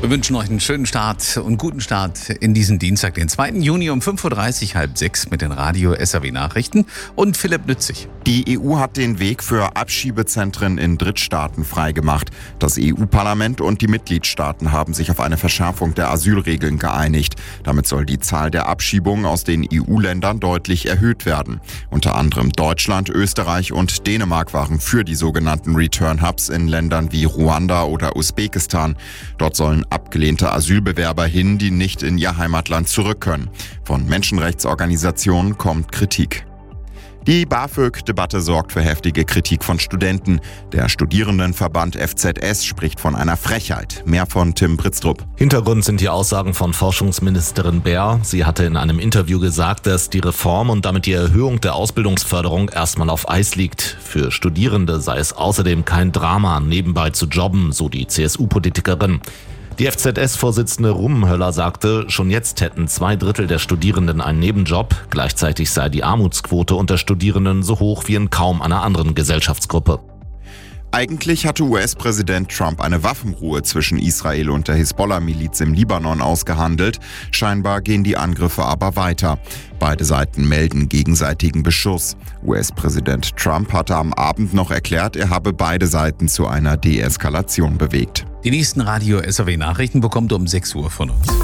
Wir wünschen euch einen schönen Start und guten Start in diesen Dienstag, den 2. Juni um 5.30 Uhr, halb 6 mit den Radio-SAW-Nachrichten und Philipp Nützig. Die EU hat den Weg für Abschiebezentren in Drittstaaten freigemacht. Das EU-Parlament und die Mitgliedstaaten haben sich auf eine Verschärfung der Asylregeln geeinigt. Damit soll die Zahl der Abschiebungen aus den EU-Ländern deutlich erhöht werden. Unter anderem Deutschland, Österreich und Dänemark waren für die sogenannten Return-Hubs in Ländern wie Ruanda oder Usbekistan. Dort sollen abgelehnte Asylbewerber hin, die nicht in ihr Heimatland zurück können. Von Menschenrechtsorganisationen kommt Kritik. Die BAföG-Debatte sorgt für heftige Kritik von Studenten. Der Studierendenverband FZS spricht von einer Frechheit. Mehr von Tim Britztrup. Hintergrund sind die Aussagen von Forschungsministerin Baer. Sie hatte in einem Interview gesagt, dass die Reform und damit die Erhöhung der Ausbildungsförderung erstmal auf Eis liegt. Für Studierende sei es außerdem kein Drama, nebenbei zu jobben, so die CSU-Politikerin. Die FZS-Vorsitzende Rummenhöller sagte, schon jetzt hätten 2/3 der Studierenden einen Nebenjob. Gleichzeitig sei die Armutsquote unter Studierenden so hoch wie in kaum einer anderen Gesellschaftsgruppe. Eigentlich hatte US-Präsident Trump eine Waffenruhe zwischen Israel und der Hisbollah-Miliz im Libanon ausgehandelt. Scheinbar gehen die Angriffe aber weiter. Beide Seiten melden gegenseitigen Beschuss. US-Präsident Trump hatte am Abend noch erklärt, er habe beide Seiten zu einer Deeskalation bewegt. Die nächsten Radio-SAW-Nachrichten bekommt ihr um 6 Uhr von uns.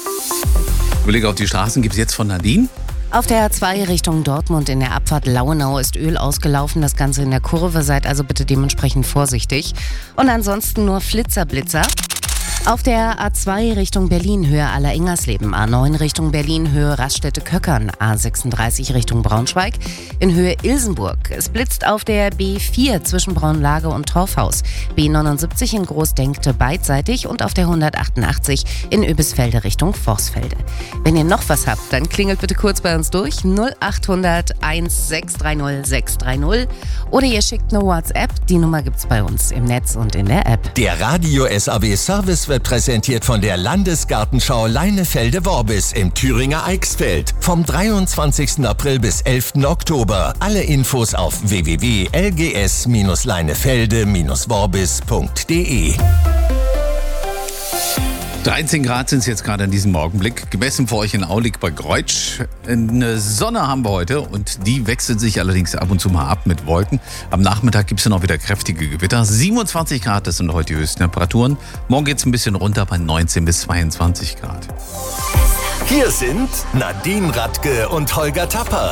Überblick auf die Straßen gibt es jetzt von Nadine. Auf der A2 Richtung Dortmund in der Abfahrt Lauenau ist Öl ausgelaufen, das Ganze in der Kurve, seid also bitte dementsprechend vorsichtig. Und ansonsten nur Flitzer. Auf der A2 Richtung Berlin, Höhe Aller-Ingersleben, A9 Richtung Berlin, Höhe Raststätte-Köckern, A36 Richtung Braunschweig, in Höhe Ilsenburg. Es blitzt auf der B4 zwischen Braunlage und Torfhaus, B79 in Großdenkte beidseitig und auf der 188 in Öbisfelde Richtung Vorsfelde. Wenn ihr noch was habt, dann klingelt bitte kurz bei uns durch 0800 1630 630 oder ihr schickt eine WhatsApp. Die Nummer gibt's bei uns im Netz und in der App. Der Radio-SAW-Service wird präsentiert von der Landesgartenschau Leinefelde-Worbis im Thüringer Eichsfeld vom 23. April bis 11. Oktober. Alle Infos auf www.lgs-leinefelde-worbis.de. 13 Grad sind es jetzt gerade in diesem Augenblick. Gemessen für euch in Aulig bei Greutsch. Eine Sonne haben wir heute und die wechselt sich allerdings ab und zu mal ab mit Wolken. Am Nachmittag gibt es dann auch wieder kräftige Gewitter. 27 Grad, das sind heute die höchsten Temperaturen. Morgen geht es ein bisschen runter bei 19 bis 22 Grad. Hier sind Nadine Radke und Holger Tapper.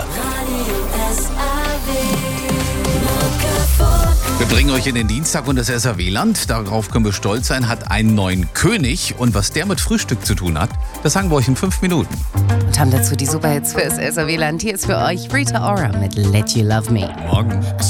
Wir bringen euch in den Dienstag und das SAW-Land. Darauf können wir stolz sein, hat einen neuen König. Und was der mit Frühstück zu tun hat, das sagen wir euch in 5 Minuten. Und haben dazu die Superhits für das SAW-Land. Hier ist für euch Rita Ora mit Let You Love Me. Morgen.